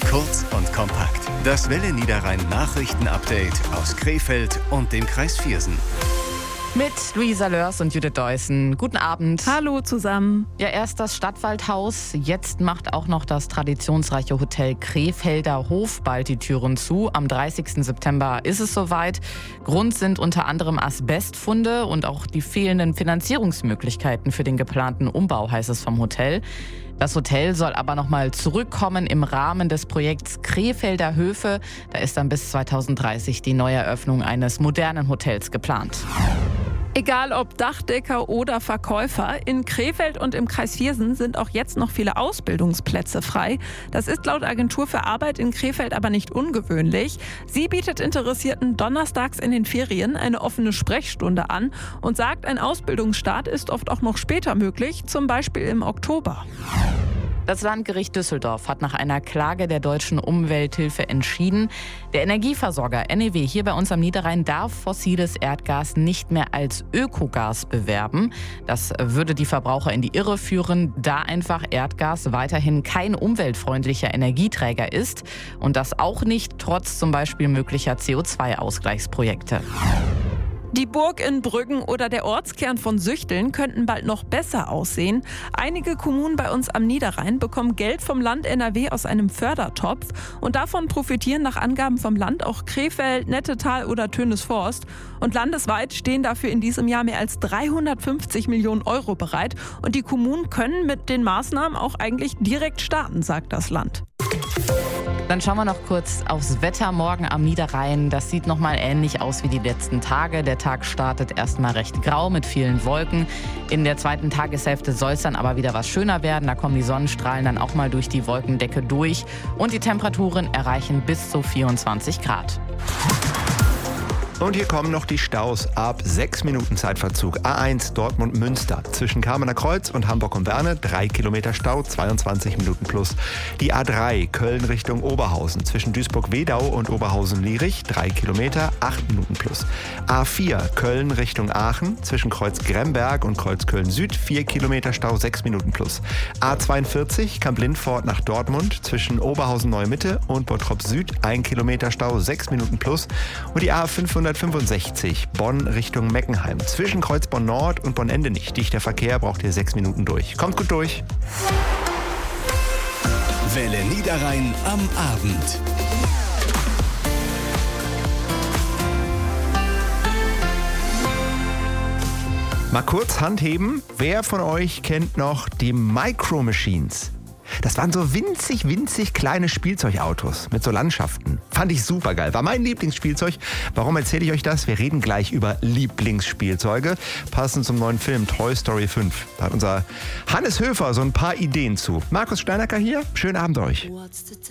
Kurz und kompakt. Das Welle Niederrhein Nachrichten-Update aus Krefeld und dem Kreis Viersen. Mit Luisa Lörs und Judith Deussen. Guten Abend. Hallo zusammen. Ja, erst das Stadtwaldhaus. Jetzt macht auch noch das traditionsreiche Hotel Krefelder Hof bald die Türen zu. Am 30. September ist es soweit. Grund sind unter anderem Asbestfunde und auch die fehlenden Finanzierungsmöglichkeiten für den geplanten Umbau, heißt es vom Hotel. Das Hotel soll aber nochmal zurückkommen im Rahmen des Projekts Krefelder Höfe. Da ist dann bis 2030 die Neueröffnung eines modernen Hotels geplant. Egal ob Dachdecker oder Verkäufer, in Krefeld und im Kreis Viersen sind auch jetzt noch viele Ausbildungsplätze frei. Das ist laut Agentur für Arbeit in Krefeld aber nicht ungewöhnlich. Sie bietet Interessierten donnerstags in den Ferien eine offene Sprechstunde an und sagt, ein Ausbildungsstart ist oft auch noch später möglich, zum Beispiel im Oktober. Das Landgericht Düsseldorf hat nach einer Klage der Deutschen Umwelthilfe entschieden, der Energieversorger NEW hier bei uns am Niederrhein darf fossiles Erdgas nicht mehr als Ökogas bewerben. Das würde die Verbraucher in die Irre führen, da einfach Erdgas weiterhin kein umweltfreundlicher Energieträger ist und das auch nicht trotz zum Beispiel möglicher CO2-Ausgleichsprojekte. Die Burg in Brüggen oder der Ortskern von Süchteln könnten bald noch besser aussehen. Einige Kommunen bei uns am Niederrhein bekommen Geld vom Land NRW aus einem Fördertopf. Und davon profitieren nach Angaben vom Land auch Krefeld, Nettetal oder Tönisvorst. Und landesweit stehen dafür in diesem Jahr mehr als 350 Millionen Euro bereit. Und die Kommunen können mit den Maßnahmen auch eigentlich direkt starten, sagt das Land. Dann schauen wir noch kurz aufs Wetter morgen am Niederrhein. Das sieht nochmal ähnlich aus wie die letzten Tage. Der Tag startet erstmal recht grau mit vielen Wolken. In der zweiten Tageshälfte soll es dann aber wieder was schöner werden. Da kommen die Sonnenstrahlen dann auch mal durch die Wolkendecke durch. Und die Temperaturen erreichen bis zu 24 Grad. Und hier kommen noch die Staus ab 6 Minuten Zeitverzug. A1 Dortmund-Münster zwischen Kamener Kreuz und Hamburg und Berne 3 Kilometer Stau, 22 Minuten plus. Die A3 Köln Richtung Oberhausen zwischen Duisburg-Wedau und Oberhausen-Lierich 3 Kilometer, 8 Minuten plus. A4 Köln Richtung Aachen zwischen Kreuz Gremberg und Kreuz Köln-Süd 4 Kilometer Stau, 6 Minuten plus. A42 Kamp-Lindfort nach Dortmund zwischen Oberhausen-Neue-Mitte und Bottrop-Süd 1 Kilometer Stau, 6 Minuten plus. Und die A565 Bonn Richtung Meckenheim. Zwischen Kreuz Bonn-Nord und Bonn-Ende nicht. Dichter Verkehr, braucht ihr 6 Minuten durch. Kommt gut durch. Welle Niederrhein am Abend. Mal kurz Hand heben. Wer von euch kennt noch die Micro Machines? Das waren so winzig kleine Spielzeugautos mit so Landschaften. Fand ich super geil. War mein Lieblingsspielzeug. Warum erzähle ich euch das? Wir reden gleich über Lieblingsspielzeuge. Passend zum neuen Film Toy Story 5. Da hat unser Hannes Höfer so ein paar Ideen zu. Markus Steinacker hier. Schönen Abend euch.